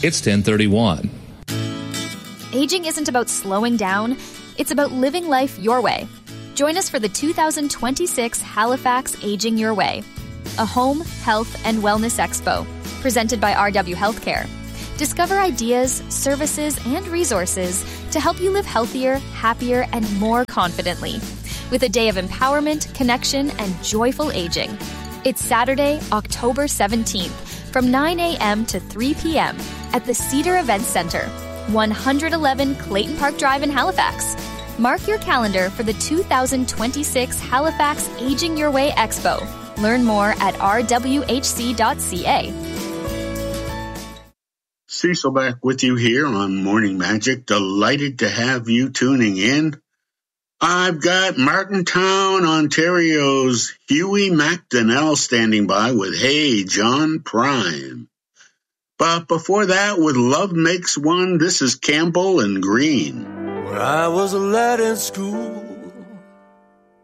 It's 10:31. Aging isn't about slowing down, it's about living life your way. Join us for the 2026 Halifax Aging Your Way, a home, health, and wellness expo presented by RW Healthcare. Discover ideas, services, and resources to help you live healthier, happier, and more confidently. With a day of empowerment, connection, and joyful aging. It's Saturday, October 17th, from 9 a.m. to 3 p.m. at the Cedar Events Center, 111 Clayton Park Drive in Halifax. Mark your calendar for the 2026 Halifax Aging Your Way Expo. Learn more at rwhc.ca. Cecil back with you here on Morning Magic. Delighted to have you tuning in. I've got Martintown, Ontario's Huey McDonnell standing by with Hey John Prime. But before that, with Love Makes One, this is Campbell and Green. Where I was a lad in school,